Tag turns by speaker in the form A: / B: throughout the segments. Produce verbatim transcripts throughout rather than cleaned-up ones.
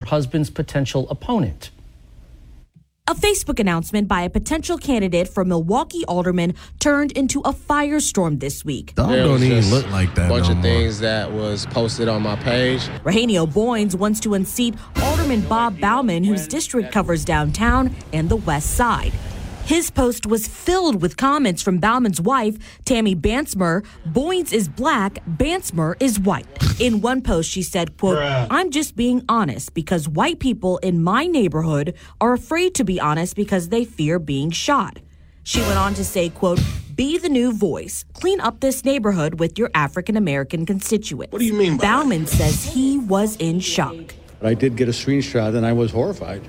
A: husband's potential opponent.
B: A Facebook announcement by a potential candidate for Milwaukee alderman turned into a firestorm this week.
C: Dog don't even look like that.
D: A bunch
C: no
D: of
C: more.
D: things that was posted on my page.
B: Rahenio Boynes wants to unseat Alderman Bob Bauman, whose district covers downtown and the west side. His post was filled with comments from Bauman's wife, Tammy Bansmer. Boynes is black, Bansmer is white. In one post, she said, quote, I'm just being honest because white people in my neighborhood are afraid to be honest because they fear being shot. She went on to say, quote, be the new voice. Clean up this neighborhood with your African-American constituents.
E: What do you mean by
B: Bauman says he was in shock.
E: I did get a screenshot and I was horrified.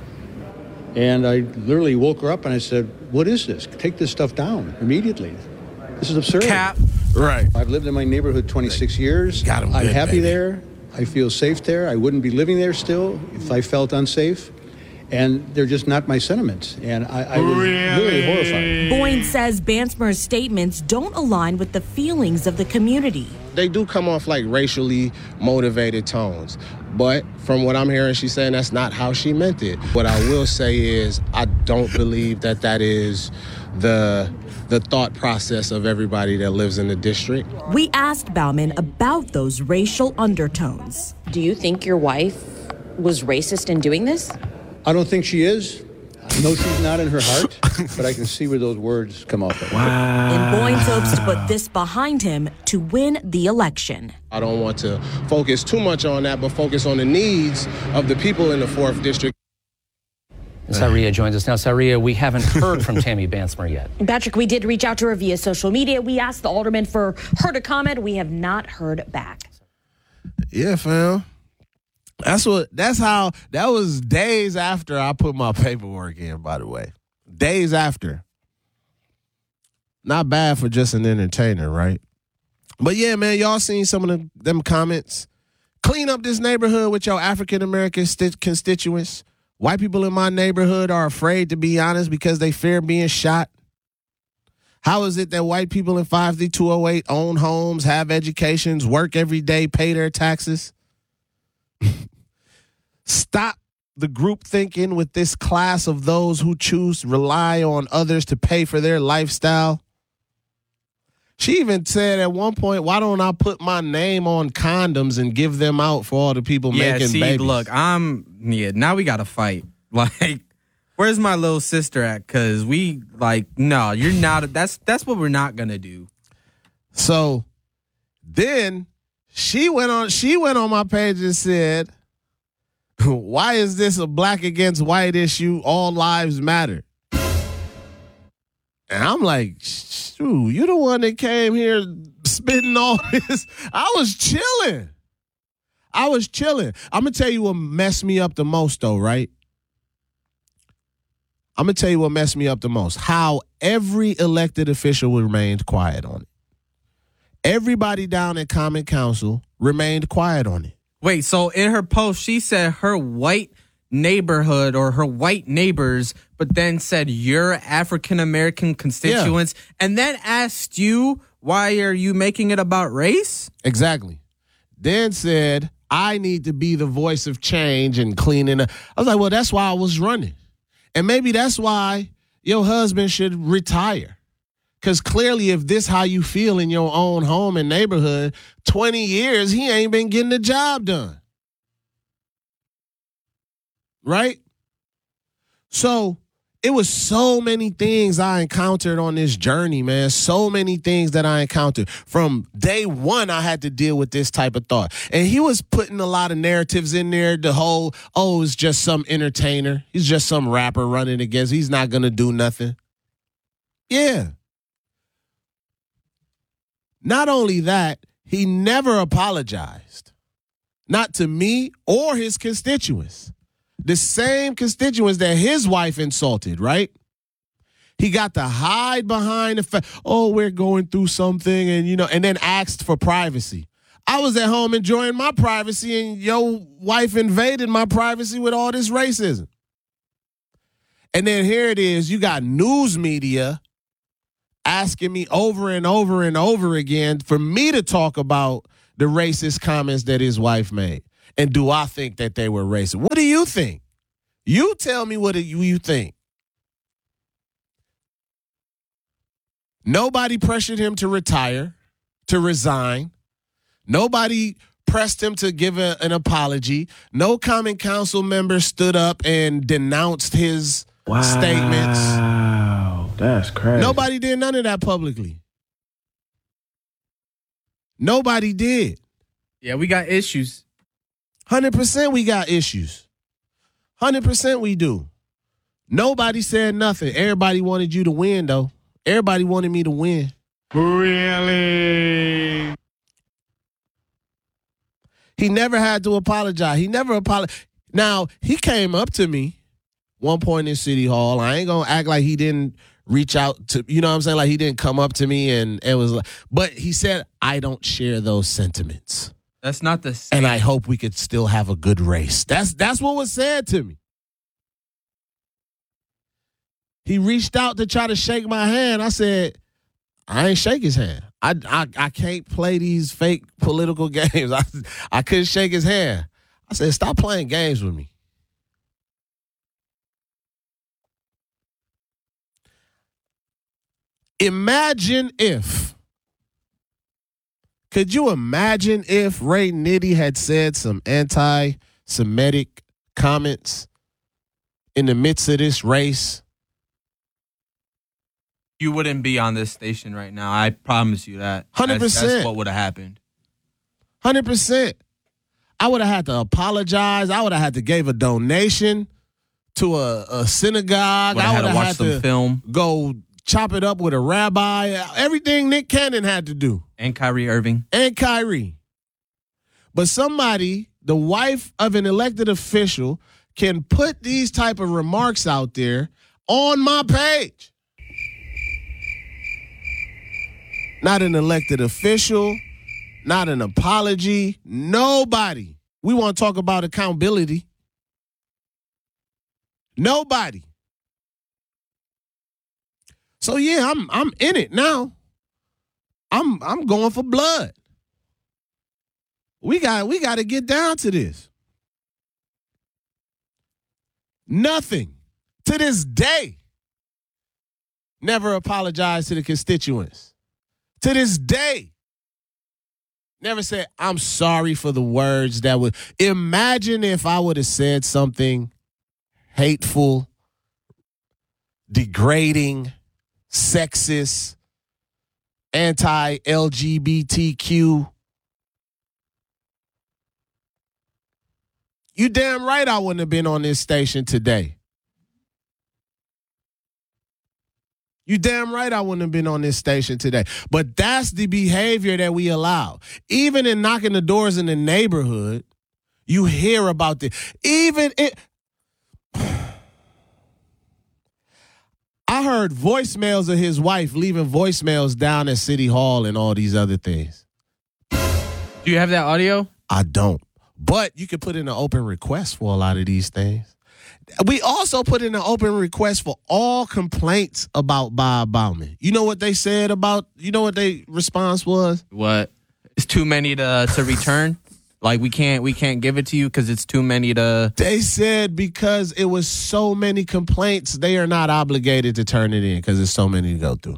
E: And I literally woke her up and I said, what is this? Take this stuff down immediately. This is absurd.
C: Cap. Right.
E: I've lived in my neighborhood twenty-six years.
C: Got him
E: I'm
C: good,
E: happy
C: baby.
E: there. I feel safe there. I wouldn't be living there still if I felt unsafe. And they're just not my sentiments. And I, I was
C: Really?
E: really horrified.
B: Boynes says Bansmer's statements don't align with the feelings of the community.
D: They do come off like racially motivated tones. But from what I'm hearing, she's saying that's not how she meant it. What I will say is I don't believe that that is the the thought process of everybody that lives in the district.
B: We asked Bauman about those racial undertones.
F: Do you think your wife was racist in doing this?
E: I don't think she is. I know she's not in her heart, but I can see where those words come off of.
B: And Boynes hopes to put this behind him to win the election.
D: I don't want to focus too much on that, but focus on the needs of the people in the fourth District.
A: Saria joins us now. Saria, we haven't heard from Tammy Bansmer yet.
F: Patrick, we did reach out to her via social media. We asked the alderman for her to comment. We have not heard back.
C: Yeah, fam. That's what. That's how. That was days after I put my paperwork in. By the way, days after. Not bad for just an entertainer, right? But yeah, man, y'all seen some of the, them comments. Clean up this neighborhood with your African American st- constituents. White people in my neighborhood are afraid to be honest because they fear being shot. How is it that white people in five D two oh eight own homes, have educations, work every day, pay their taxes? Stop the group thinking with this class of those who choose to rely on others to pay for their lifestyle. She even said at one point, why don't I put my name on condoms and give them out for all the people
G: yeah,
C: making
G: see,
C: babies?
G: look, I'm, yeah, now we got to fight. Like, where's my little sister at? Because we, like, no, you're not, that's, that's what we're not going to do.
C: So then she went on, she went on my page and said, why is this a black against white issue? All lives matter. And I'm like, shoot, you the one that came here spitting all this. I was chilling. I was chilling. I'm going to tell you what messed me up the most, though, right? I'm going to tell you what messed me up the most. How every elected official remained quiet on it. Everybody down at Common Council remained quiet on it.
G: Wait, so in her post, she said her white neighborhood or her white neighbors, but then said your African-American constituents, yeah. And then asked you, why are you making it about race?
C: Exactly. Then said, I need to be the voice of change and cleaning up. I was like, well, that's why I was running. And maybe that's why your husband should retire. Because clearly, if this how you feel in your own home and neighborhood, twenty years, he ain't been getting the job done. Right? So it was so many things I encountered on this journey, man. So many things that I encountered. From day one, I had to deal with this type of thought. And he was putting a lot of narratives in there. The whole, oh, it's just some entertainer. He's just some rapper running against. He's not going to do nothing. Yeah. Not only that, he never apologized. Not to me or his constituents. The same constituents that his wife insulted, right? He got to hide behind the fact, oh, we're going through something, and you know, and then asked for privacy. I was at home enjoying my privacy, and your wife invaded my privacy with all this racism. And then here it is, you got news media asking me over and over and over again for me to talk about the racist comments that his wife made. And do I think that they were racist? What do you think? You tell me what you, you think. Nobody pressured him to retire, to resign. Nobody pressed him to give a, an apology. No Common Council member stood up and denounced his wow. statements.
H: Wow, that's crazy.
C: Nobody did none of that publicly. Nobody did.
G: Yeah, we got issues.
C: one hundred percent we got issues. one hundred percent we do. Nobody said nothing. Everybody wanted you to win, though. Everybody wanted me to win.
H: Really?
C: He never had to apologize. He never apologized. Now, he came up to me one point in City Hall. I ain't going to act like he didn't reach out to, you know what I'm saying? Like he didn't come up to me and it was like, but he said, I don't share those sentiments.
G: That's not the same.
C: And I hope we could still have a good race. That's that's what was said to me. He reached out to try to shake my hand. I said, I ain't shake his hand. I, I, I can't play these fake political games. I, I couldn't shake his hand. I said, stop playing games with me. Imagine if, could you imagine if Ray Nitty had said some anti-Semitic comments in the midst of this race?
G: You wouldn't be on this station right now. I promise you that.
C: one hundred percent.
G: That's, that's what would have happened.
C: one hundred percent. I would have had to apologize. I would have had to give a donation to a, a synagogue.
G: Would
C: I
G: have
C: would
G: had to
C: have
G: watch
C: had to
G: some film.
C: Go chop it up with a rabbi. Everything Nick Cannon had to do.
G: And Kyrie Irving.
C: And Kyrie. But somebody, the wife of an elected official, can put these type of remarks out there on my page. Not an elected official, not an apology, nobody. We want to talk about accountability. Nobody. So yeah, I'm I'm in it now. I'm I'm going for blood. We got we got to get down to this. Nothing to this day. Never apologized to the constituents. To this day, never said, I'm sorry for the words that would. Imagine if I would have said something hateful, degrading, sexist, anti-L G B T Q. You damn right I wouldn't have been on this station today. You damn right I wouldn't have been on this station today. But that's the behavior that we allow. Even in knocking the doors in the neighborhood, you hear about this. Even it. I heard voicemails of his wife leaving voicemails down at City Hall and all these other things.
G: Do you have that audio?
C: I don't. But you could put in an open request for a lot of these things. We also put in an open request for all complaints about Bob Bauman. You know what they said about, you know what their response was?
G: What? It's too many to to return? Like we can't we can't give it to you because it's too many to.
C: They said because it was so many complaints, they are not obligated to turn it in because there's so many to go through.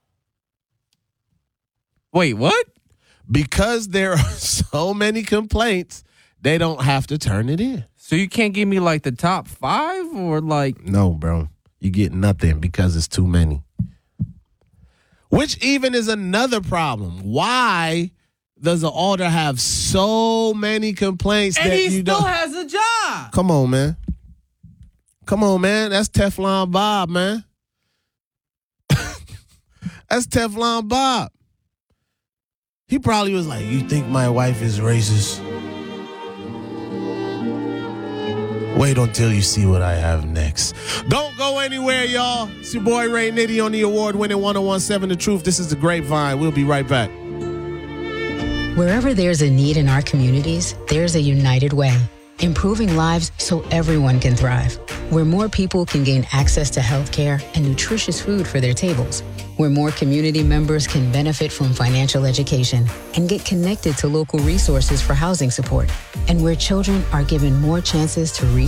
G: Wait, what?
C: Because there are so many complaints, they don't have to turn it in.
G: So you can't give me like the top five or like.
C: No, bro. You get nothing because it's too many. Which even is another problem. Why does the alder have so many complaints
G: and
C: that
G: he
C: you
G: still
C: don't
G: has a job?
C: Come on, man. Come on, man. That's Teflon Bob, man. That's Teflon Bob. He probably was like, you think my wife is racist? Wait until you see what I have next. Don't go anywhere, y'all. It's your boy Ray Nitty on the award-winning one oh one point seven The Truth. This is The Grapevine. We'll be right back.
I: Wherever there's a need in our communities, there's a United Way. improving lives so everyone can thrive. Where more people can gain access to healthcare and nutritious food for their tables. Where more community members can benefit from financial education and get connected to local resources for housing support. And where children are given more chances to reach